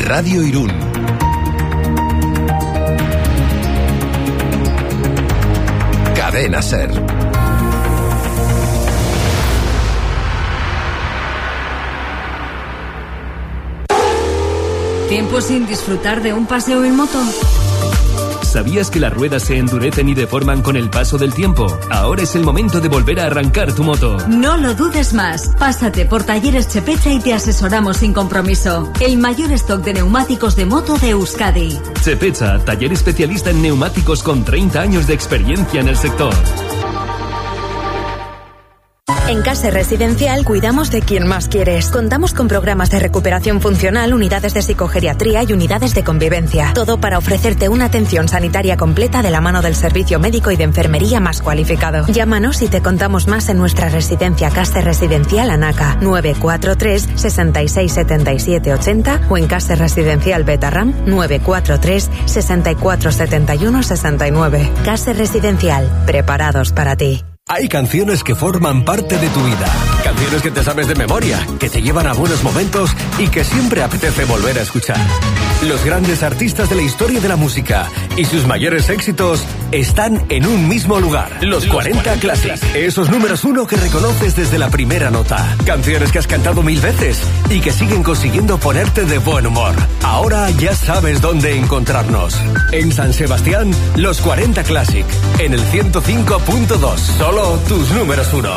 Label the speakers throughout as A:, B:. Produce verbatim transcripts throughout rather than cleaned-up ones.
A: Radio Irún. Cadena Ser.
B: ¿Tiempo sin disfrutar de un paseo en moto?
C: ¿Sabías que las ruedas se endurecen y deforman con el paso del tiempo? Ahora es el momento de volver a arrancar tu moto.
B: No lo dudes más. Pásate por Talleres Chepecha y te asesoramos sin compromiso. El mayor stock de neumáticos de moto de Euskadi.
C: Chepecha, taller especialista en neumáticos con treinta años de experiencia en el sector.
D: En Case Residencial cuidamos de quien más quieres. Contamos con programas de recuperación funcional, unidades de psicogeriatría y unidades de convivencia. Todo para ofrecerte una atención sanitaria completa de la mano del servicio médico y de enfermería más cualificado. Llámanos y te contamos más en nuestra residencia Case Residencial Anaca, nueve cuatro tres, seis seis siete siete ocho cero o en Case Residencial Betarram, nueve cuatro tres, seis cuatro siete uno seis nueve. Case Residencial, preparados para ti.
E: Hay canciones que forman parte de tu vida, canciones que te sabes de memoria, que te llevan a buenos momentos y que siempre apetece volver a escuchar. Los grandes artistas de la historia de la música y sus mayores éxitos están en un mismo lugar. Los cuarenta Classic, esos números uno que reconoces desde la primera nota. Canciones que has cantado mil veces y que siguen consiguiendo ponerte de buen humor. Ahora ya sabes dónde encontrarnos. En San Sebastián, los cuarenta Classic, en el ciento cinco punto dos. Solo tus números uno.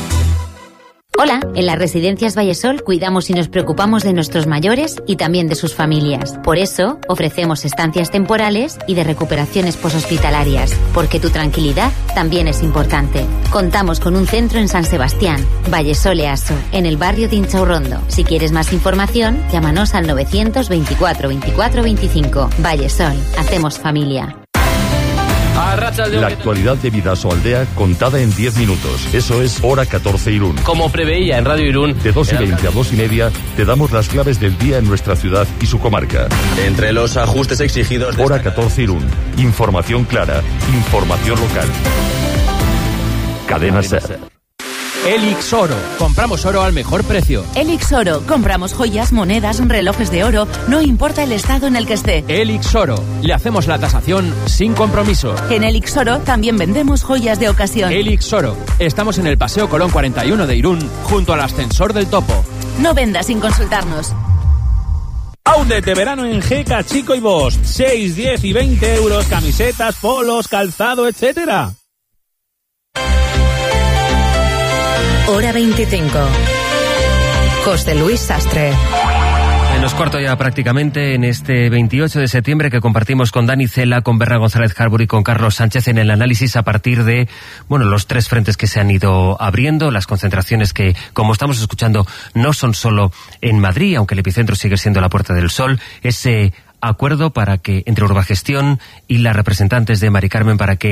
F: Hola, en las Residencias Vallesol cuidamos y nos preocupamos de nuestros mayores y también de sus familias. Por eso, ofrecemos estancias temporales y de recuperaciones poshospitalarias, porque tu tranquilidad también es importante. Contamos con un centro en San Sebastián, Vallesol Easo, en el barrio de Inchaurrondo. Si quieres más información, llámanos al novecientos veinticuatro veinticuatro veinticinco. Vallesol, hacemos familia.
G: La actualidad de Bidasoaldea contada en diez minutos. Eso es Hora catorce Irún.
H: Como preveía en Radio Irún.
G: De dos y veinte a dos y media te damos las claves del día en nuestra ciudad y su comarca.
H: Entre los ajustes exigidos...
G: Hora catorce Irún. Información clara. Información local. Cadena Ser.
I: Elix Oro. Compramos oro al mejor precio.
J: Elix Oro. Compramos joyas, monedas, relojes de oro. No importa el estado en el que esté.
I: Elix Oro. Le hacemos la tasación sin compromiso.
J: En Elix Oro también vendemos joyas de ocasión.
I: Elix Oro. Estamos en el Paseo Colón cuarenta y uno de Irún, junto al ascensor del Topo.
J: No venda sin consultarnos.
K: Outlet de verano en Geca, Chico y Bosch. seis, diez y veinte euros. Camisetas, polos, calzado, etcétera.
D: Hora veinticinco. José Luis Sastre.
L: Menos cuarto ya prácticamente en este veintiocho de septiembre que compartimos con Dani Cela, con Berra González Harbour y con Carlos Sánchez en el análisis a partir de, bueno, los tres frentes que se han ido abriendo, las concentraciones que, como estamos escuchando, no son solo en Madrid, aunque el epicentro sigue siendo la Puerta del Sol, ese acuerdo para que, entre Urbagestión y las representantes de Mari Carmen, para que